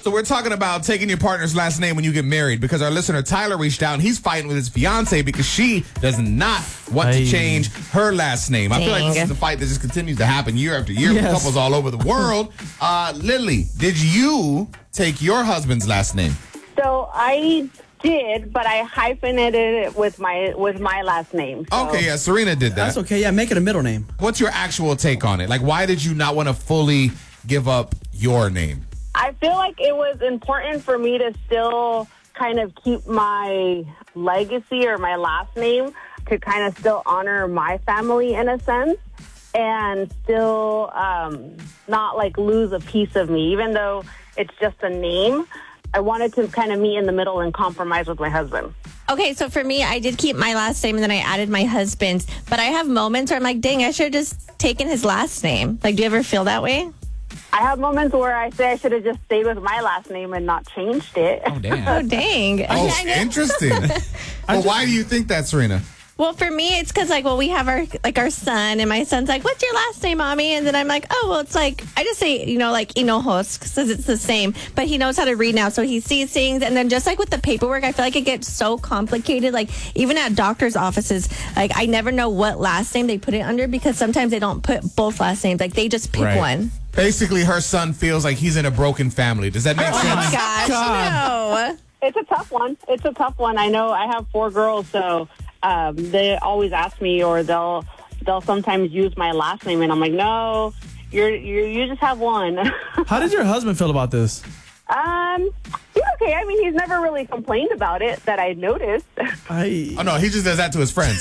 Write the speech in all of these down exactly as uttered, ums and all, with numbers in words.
So we're talking about taking your partner's last name when you get married because our listener Tyler reached out and he's fighting with his fiance because she does not want Aye. to change her last name. I feel like this is a fight that just continues to happen year after year Yes. with couples all over the world. Uh, Lily, did you take your husband's last name? So I did, but I hyphenated it with my with my last name. So. Okay, yeah, Serena did that. That's okay. Yeah, make it a middle name. What's your actual take on it? Like, why did you not want to fully give up your name? I feel like it was important for me to still kind of keep my legacy or my last name to kind of still honor my family in a sense and still um, not like lose a piece of me, even though it's just a name. I wanted to kind of meet in the middle and compromise with my husband. Okay, so for me, I did keep my last name and then I added my husband's. But I have moments where I'm like, dang, I should have just taken his last name. Like, do you ever feel that way? I have moments where I say I should have just stayed with my last name and not changed it. Oh, damn. Oh, dang. Oh, I know. interesting. Well, why do you think that, Serena? Well, for me, it's because, like, well, we have our, like, our son, and my son's like, what's your last name, Mommy? And then I'm like, oh, well, it's like, I just say, you know, like, Hinojos, because it's the same. But he knows how to read now, so he sees things. And then just like with the paperwork, I feel like it gets so complicated. Like, even at doctor's offices, like, I never know what last name they put it under because sometimes they don't put both last names. Like, they just pick Right. one. Basically, her son feels like he's in a broken family. Does that make Oh, sense? my gosh, no. It's a tough one. It's a tough one. I know I have four girls, so um, they always ask me, or they'll they'll sometimes use my last name, and I'm like, no, you're, you're you just have one. How did your husband feel about this? um, he's okay. I mean, he's never really complained about it that I noticed. I Oh, no, he just does that to his friends.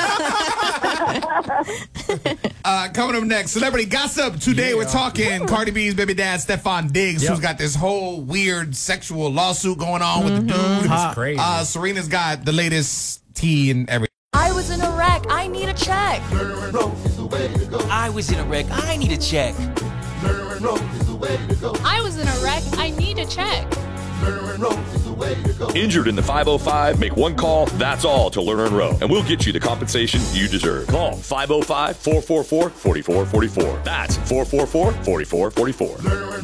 uh, coming up next, celebrity gossip. Today we're talking Cardi B's baby dad, Stephon Diggs, Yep. who's got this whole weird sexual lawsuit going on with the dude. Hot. Crazy. Uh, Serena's got the latest tea and everything. I was in a wreck. I need a check. I was in a wreck. I need a check. I was in a wreck. I need a check. Injured in the five oh five? Make one call, that's all, to Lerner and Rowe, and we'll get you the compensation you deserve. Call five oh five, four four four, four four four four. That's four four four, four four four four.